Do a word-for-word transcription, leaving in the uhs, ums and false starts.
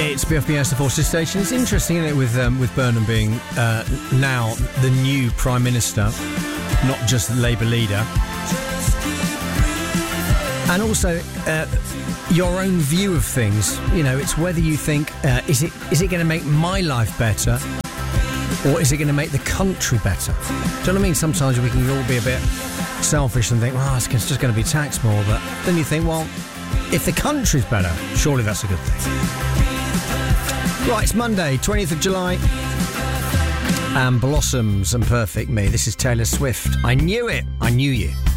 It's B F B S, the Forces Station. It's interesting, isn't it, with um, with Burnham being uh, now the new Prime Minister, not just the Labour leader. And also uh, your own view of things. You know, it's whether you think, uh, is it is it going to make my life better, or is it going to make the country better? Do you know what I mean? Sometimes we can all be a bit selfish and think, well, it's just going to be taxed more. But then you think, well, if the country's better, surely that's a good thing. Right, it's Monday, twentieth of July. And Blossoms and Perfect Me. This is Taylor Swift. I knew it. I knew you.